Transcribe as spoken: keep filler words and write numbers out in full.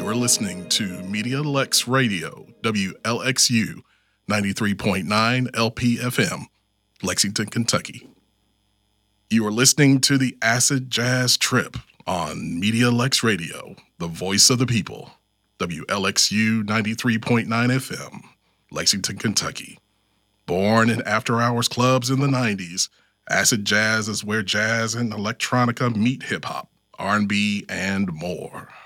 You're listening to Media Lex Radio, W L X U, ninety-three point nine L P F M, Lexington, Kentucky. You are listening to the Acid Jazz Trip on Media Lex Radio, the voice of the people, W L X U ninety-three point nine F M, Lexington, Kentucky. Born in after-hours clubs in the nineties, acid jazz is where jazz and electronica meet hip-hop, R and B, and more.